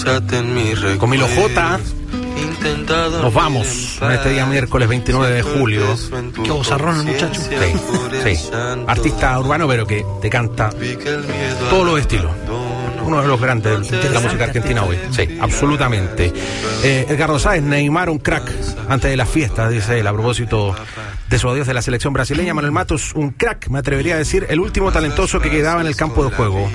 Con Milo J nos vamos en este día miércoles 29 de julio. Qué bozarrón el muchacho. Sí. Artista urbano, pero que te canta todos los estilos. Uno de los grandes de la música argentina hoy. Sí, absolutamente. Edgardo Sáez, Neymar un crack antes de las fiestas, dice él, a propósito de su adiós de la selección brasileña. Manuel Matos, un crack, me atrevería a decir, el último talentoso que quedaba en el campo de juego.